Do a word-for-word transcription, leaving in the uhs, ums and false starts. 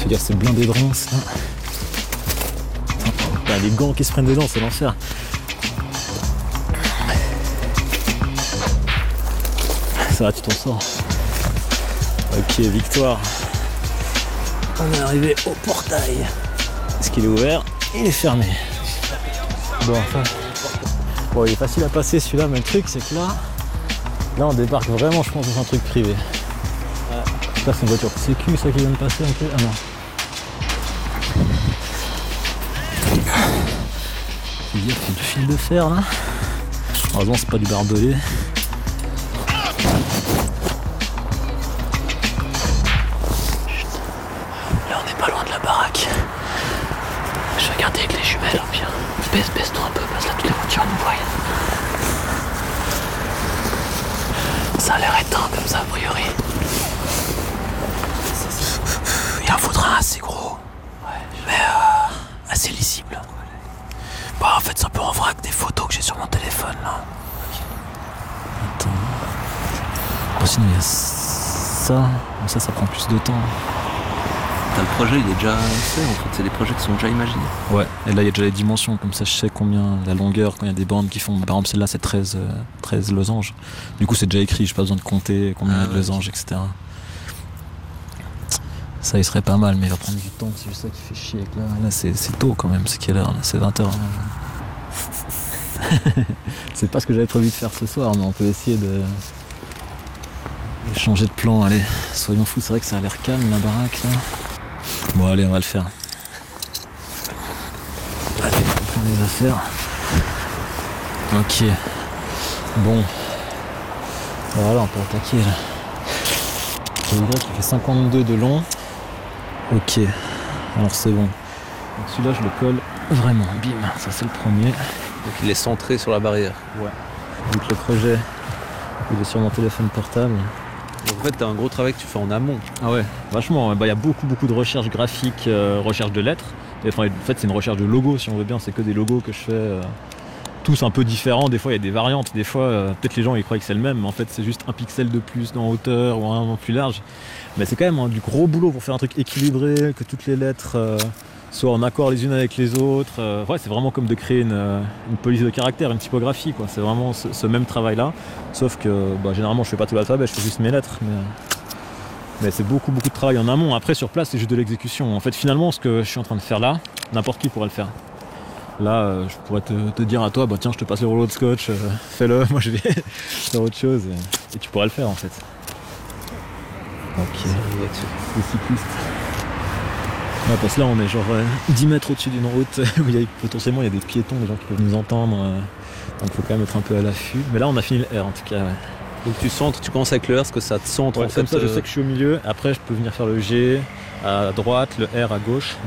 Fais gaffe, c'est blindé de ronces là. Putain, les gants qui se prennent dedans, c'est l'enfer. Ça va, tu t'en sors. Ok, victoire. On est arrivé au portail. Est-ce qu'il est ouvert? Il est fermé. Bon, enfin. Bon, il est facile à passer celui-là, mais le truc c'est que là, là on débarque vraiment, je pense, dans un truc privé. Là c'est une voiture sécu, ça qui vient de passer un peu. Ah non. C'est dire qu'il y a du fil de fer là. Heureusement c'est pas du barbelé. Là on n'est pas loin de la baraque. Je vais regarder avec les jumelles. Bien. Baisse, baisse-toi un peu, parce que là toutes les voitures nous voient. Ça a l'air éteint comme ça a priori. Il en faudra un assez gros. Mais euh, assez lisible. Bon, en fait c'est un peu en vrac des photos que j'ai sur mon téléphone là. Attends. Bon, sinon il y a ça. Bon, ça ça prend plus de temps. T'as le projet, il est déjà fait en fait, c'est des projets qui sont déjà imaginés. Ouais, et là il y a déjà les dimensions, comme ça je sais combien, la longueur, quand il y a des bandes qui font, par exemple celle-là c'est treize, euh, treize losanges. Du coup c'est déjà écrit, j'ai pas besoin de compter combien il y a de losanges, et cetera. Ça il serait pas mal, mais il va prendre du temps, c'est juste ça qui fait chier. Avec là, là c'est, c'est tôt quand même, c'est quelle heure là? C'est vingt heures. C'est pas ce que j'avais prévu de faire ce soir, mais on peut essayer de, de changer de plan, allez, soyons fous, c'est vrai que ça a l'air calme la baraque là. Bon allez, on va le faire. Allez, on prend les affaires. Ok. Bon. Voilà, on peut attaquer là. Le Y qui fait cinquante-deux de long. Ok. Alors c'est bon. Donc celui-là je le colle vraiment. Bim. Ça c'est le premier. Donc il est centré sur la barrière. Ouais. Donc le projet, il est sur mon téléphone portable. Donc en fait t'as un gros travail que tu fais en amont. Ah ouais, vachement. Bah, y a beaucoup beaucoup de recherche graphique, euh, recherche de lettres. Et, enfin, en fait c'est une recherche de logos si on veut bien, c'est que des logos que je fais. Euh, tous un peu différents, des fois il y a des variantes, des fois euh, peut-être les gens ils croient que c'est le même, mais en fait c'est juste un pixel de plus en hauteur ou un plus large. Mais c'est quand même hein, du gros boulot pour faire un truc équilibré, que toutes les lettres euh, soient en accord les unes avec les autres. Euh, ouais, c'est vraiment comme de créer une, une police de caractère, une typographie, quoi. C'est vraiment ce, ce même travail là, sauf que bah, généralement je fais pas tout l'alphabet, je fais juste mes lettres. Mais... mais c'est beaucoup beaucoup de travail en amont. Après sur place c'est juste de l'exécution. En fait finalement ce que je suis en train de faire là, n'importe qui pourrait le faire. Là, euh, je pourrais te, te dire à toi, bah tiens, je te passe le rouleau de scotch, euh, fais-le, moi je vais faire autre chose. Et, et tu pourrais le faire en fait. Ok. Les cyclistes. Ouais, parce que là, on est genre euh, dix mètres au-dessus d'une route où il y a, potentiellement il y a des piétons, des gens qui peuvent nous entendre. Euh, donc il faut quand même être un peu à l'affût. Mais là, on a fini le R en tout cas. Ouais. Donc tu centres, tu commences avec le R, parce que ça te centre ouais, en fait. Comme ça, euh... je sais que je suis au milieu. Après, je peux venir faire le G à droite, le R à gauche.